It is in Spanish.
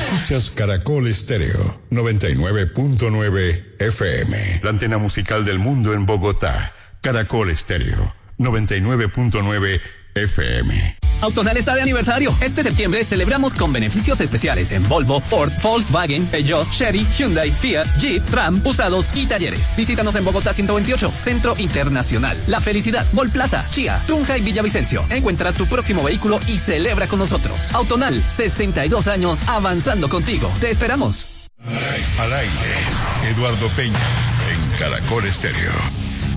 Escuchas Caracol Estéreo 99.9 FM. La antena musical del mundo en Bogotá. Caracol Estéreo 99.9 FM. Autonal está de aniversario. Este septiembre celebramos con beneficios especiales en Volvo, Ford, Volkswagen, Peugeot, Chery, Hyundai, Fiat, Jeep, Ram, usados y talleres. Visítanos en Bogotá 128, Centro Internacional. La Felicidad, Mall Plaza, Chía, Tunja y Villavicencio. Encuentra tu próximo vehículo y celebra con nosotros. Autonal, 62 años avanzando contigo. Te esperamos. Al aire, Eduardo Peña en Caracol Estéreo.